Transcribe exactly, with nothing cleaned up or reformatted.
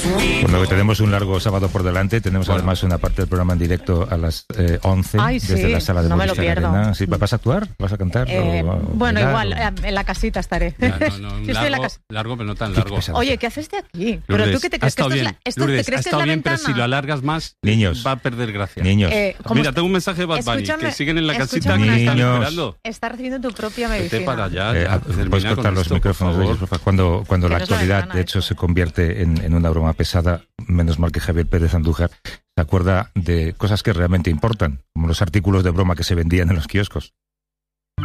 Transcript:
Bueno, que tenemos un largo sábado por delante. Tenemos bueno. además una parte del programa en directo a las eh, once. Ay, desde sí, la sala de no me lo pierdo. Arena. ¿Sí, ¿Vas a actuar? ¿Vas a cantar? Eh, o, o, bueno, bailar, igual, o... en la casita estaré. Ya, no, no, Yo largo, estoy en la casa. largo, pero no tan largo. Oye, ¿qué haces de aquí? Lourdes, ¿Pero tú qué te crees? ha estado que esto bien. es la, esto, Lourdes, ¿te crees ha que estado es la bien, ventana? pero si lo alargas más, niños, va a perder gracia. Niños. Eh, Mira, tengo un mensaje de Bad Bunny, escúchame, que siguen en la casita escúchame, que están niños. esperando. Está recibiendo tu propia medicina. Vete para allá. Eh, Ya, puedes cortar los esto, micrófonos de ellos, por favor. Cuando, cuando la no es la actualidad, ventana, de hecho, esto. se convierte en, en una broma pesada, menos mal que Javier Pérez Andújar se acuerda de cosas que realmente importan, como los artículos de broma que se vendían en los kioscos.